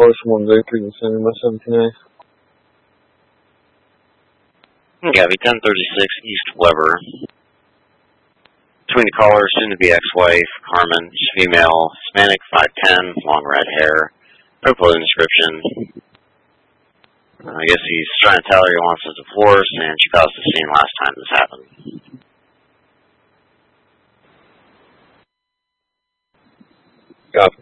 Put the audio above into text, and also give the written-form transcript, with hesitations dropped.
Force 1 Victory in San Diego 17A. Gabby, 1036 East Weber. Between the caller, soon-to-be ex-wife, Carmen, she's female, Hispanic, 5'10", long red hair, purple inscription. I guess he's trying to tell her he wants a divorce, and she passed the scene last time this happened. Copy.